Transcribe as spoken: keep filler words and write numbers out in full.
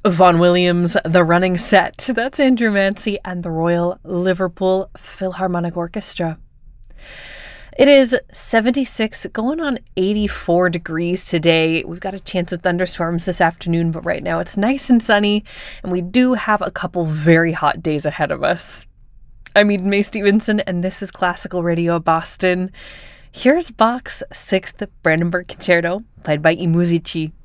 Vaughan Williams, The Running Set. That's Andrew Mancy and the Royal Liverpool Philharmonic Orchestra. It is seventy-six, going on eighty-four degrees today. We've got a chance of thunderstorms this afternoon, but right now it's nice and sunny, and we do have a couple very hot days ahead of us. I'm Eden Mae Stevenson, and this is Classical Radio Boston. Here's Bach's Sixth Brandenburg Concerto, played by I Musici.